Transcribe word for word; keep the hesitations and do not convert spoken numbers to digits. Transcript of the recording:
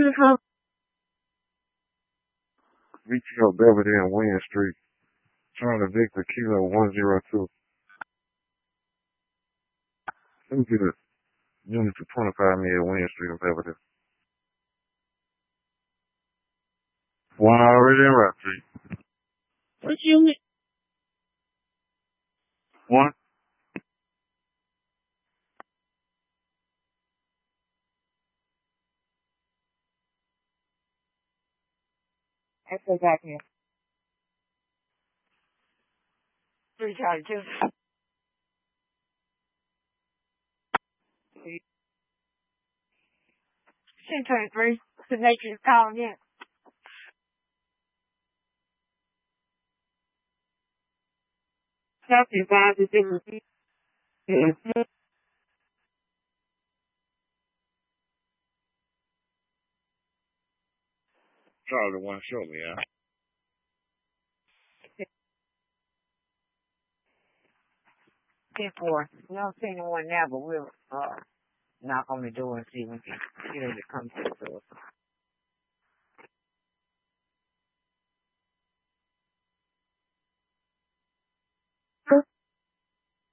Retail Belvedere and Wayne Street. Charlie Victor Kilo one zero two. Let me get a unit to twenty-five me at Wayne Street in Belvedere. One already in Rock Street. Which unit? One. I still got here. Three Charlie two. ten twenty-three. The nature is calling in. Something five to six. Charlie one show me, yeah. ten four. We don't see anyone now, but we'll uh, knock on the door and see when she, she comes to the door.